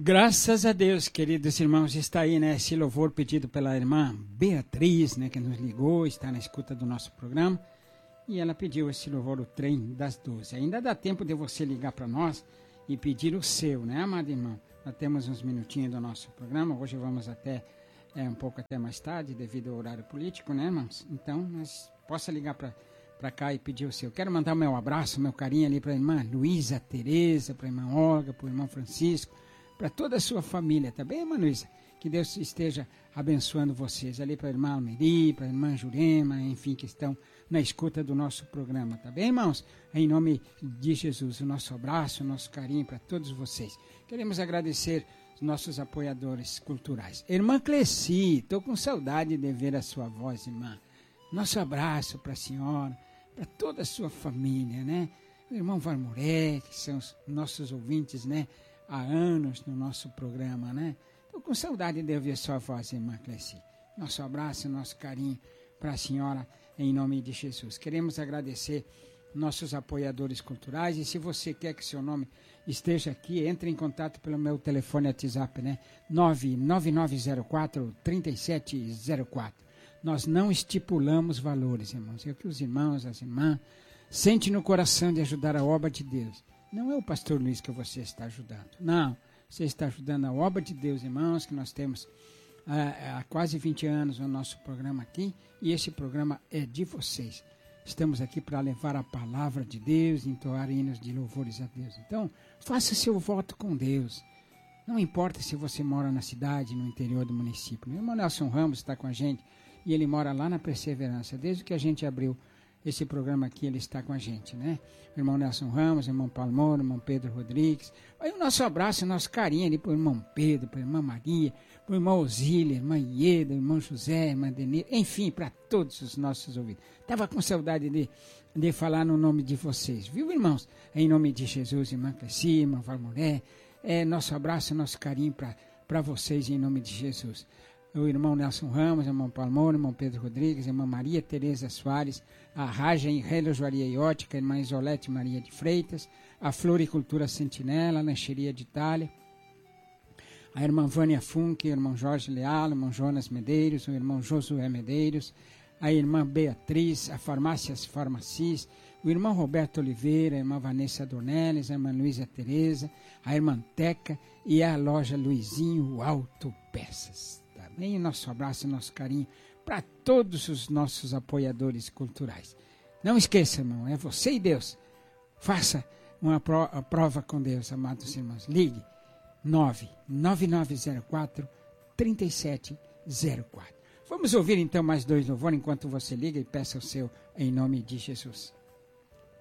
Graças a Deus, queridos irmãos, está aí, né, esse louvor pedido pela irmã Beatriz, né, que nos ligou, está na escuta do nosso programa, e ela pediu esse louvor, o Trem das 12. Ainda dá tempo de você ligar para nós e pedir o seu, né, amado irmão? Nós temos uns minutinhos do nosso programa, hoje vamos até um pouco até mais tarde, devido ao horário político, né, irmãos? Então, possa ligar para cá e pedir o seu. Quero mandar o meu abraço, meu carinho ali para a irmã Luísa Tereza, para a irmã Olga, para o irmão Francisco, para toda a sua família, tá bem, irmã Luísa? Que Deus esteja abençoando vocês. Ali para a irmã Almeri, para a irmã Jurema, enfim, que estão na escuta do nosso programa, tá bem, irmãos? Em nome de Jesus, o nosso abraço, o nosso carinho para todos vocês. Queremos agradecer os nossos apoiadores culturais. Irmã Cleci, estou com saudade de ver a sua voz, irmã. Nosso abraço para a senhora, para toda a sua família, né? O irmão Varmuré, que são os nossos ouvintes, né? Há anos no nosso programa, né? Estou com saudade de ouvir sua voz, irmã Cleci. Nosso abraço, nosso carinho para a senhora, em nome de Jesus. Queremos agradecer nossos apoiadores culturais, e se você quer que seu nome esteja aqui, entre em contato pelo meu telefone WhatsApp, né? 99904-3704. Nós não estipulamos valores, irmãos. É o que os irmãos, as irmãs, sentem no coração de ajudar a obra de Deus. Não é o pastor Luiz que você está ajudando. Não, você está ajudando a obra de Deus, irmãos, que nós temos há quase 20 anos no nosso programa aqui, e esse programa é de vocês. Estamos aqui para levar a palavra de Deus, entoar hinos de louvores a Deus. Então, faça seu voto com Deus. Não importa se você mora na cidade, no interior do município. O irmão Nelson Ramos está com a gente, e ele mora lá na Perseverança. Desde que a gente abriu esse programa aqui, ele está com a gente, né? O irmão Nelson Ramos, o irmão Paulo Moura, o irmão Pedro Rodrigues. Aí o nosso abraço, o nosso carinho ali para o irmão Pedro, para a irmã Maria, para o irmão Osília, irmã Ieda, o irmão José, irmã Denise, enfim, para todos os nossos ouvintes. Estava com saudade de falar no nome de vocês, viu, irmãos? Em nome de Jesus, irmã Cleci, irmã Valmoré, nosso abraço, nosso carinho para vocês, em nome de Jesus. O irmão Nelson Ramos, o irmão Paulo Moura, o irmão Pedro Rodrigues, a irmã Maria Tereza Soares, a Raja em Relojoaria e Ótica, a irmã Isolete Maria de Freitas, a Floricultura Sentinela, a Lancheria de Itália, a irmã Vânia Funk, o irmão Jorge Leal, o irmão Jonas Medeiros, o irmão Josué Medeiros, a irmã Beatriz, a Farmácias Farmacis, o irmão Roberto Oliveira, a irmã Vanessa Dornelles, a irmã Luísa Tereza, a irmã Teca e a loja Luizinho Autopeças. Bem, nosso abraço e nosso carinho para todos os nossos apoiadores culturais. Não esqueça, irmão, é você e Deus. Faça uma prova com Deus, amados irmãos. Ligue 99904-3704. Vamos ouvir então mais dois louvores enquanto você liga e peça o seu em nome de Jesus.